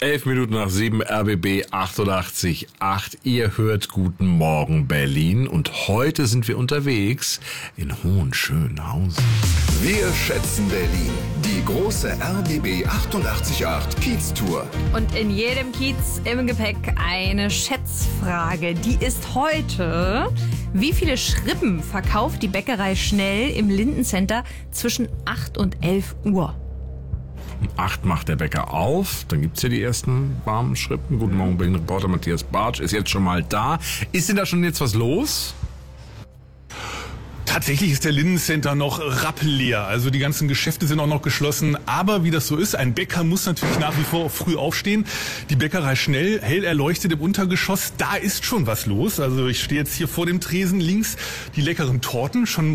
11:11 RBB 88.8. Ihr hört Guten Morgen Berlin und heute sind wir unterwegs in Hohenschönhausen. Wir schätzen Berlin. Die große RBB 88.8 Kiez-Tour. Und in jedem Kiez im Gepäck eine Schätzfrage. Die ist heute: Wie viele Schrippen verkauft die Bäckerei Schnell im Lindencenter zwischen 8 und 11 Uhr? Um 8 macht der Bäcker auf, dann gibt's ja die ersten warmen Schrippen. Guten Morgen Berlin-Reporter Matthias Bartsch ist jetzt schon mal da. Ist denn da schon jetzt was los? Tatsächlich ist der Lindencenter noch rappelleer. Also die ganzen Geschäfte sind auch noch geschlossen. Aber wie das so ist, ein Bäcker muss natürlich nach wie vor früh aufstehen. Die Bäckerei Schnell, hell erleuchtet im Untergeschoss, da ist schon was los. Also ich stehe jetzt hier vor dem Tresen, links die leckeren Torten, schon